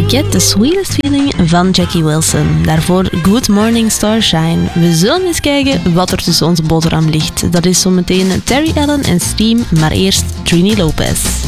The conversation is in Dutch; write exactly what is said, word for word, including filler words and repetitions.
Get the Sweetest Feeling van Jackie Wilson. Daarvoor Good Morning Starshine. We zullen eens kijken wat er tussen onze boterham ligt. Dat is zometeen Terry Allen en Steam, maar eerst Trini Lopez.